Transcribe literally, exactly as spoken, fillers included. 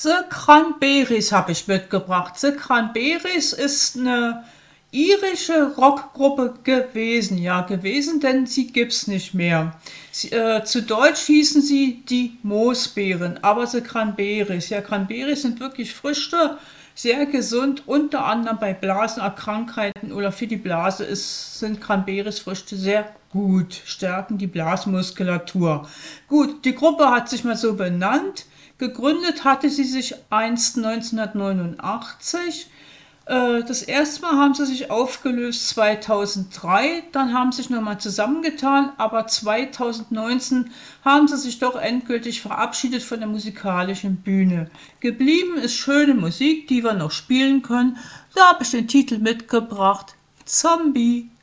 The Cranberries habe ich mitgebracht. The Cranberries ist eine irische Rockgruppe gewesen, ja gewesen, denn sie gibt's nicht mehr. Sie, äh, zu Deutsch hießen sie die Moosbeeren, aber The Cranberries. Ja, Cranberries sind wirklich Früchte, sehr gesund, unter anderem bei Blasenerkrankheiten oder für die Blase ist, sind Cranberries-Früchte sehr gut, stärken die Blasmuskulatur. Gut, die Gruppe hat sich mal so benannt. Gegründet hatte sie sich einst neunzehnhundertneunundachtzig. Äh, Das erste Mal haben sie sich aufgelöst zweitausenddrei, dann haben sie sich nochmal zusammengetan, aber zweitausendneunzehn haben sie sich doch endgültig verabschiedet von der musikalischen Bühne. Geblieben ist schöne Musik, die wir noch spielen können. Da habe ich den Titel mitgebracht: Zombie.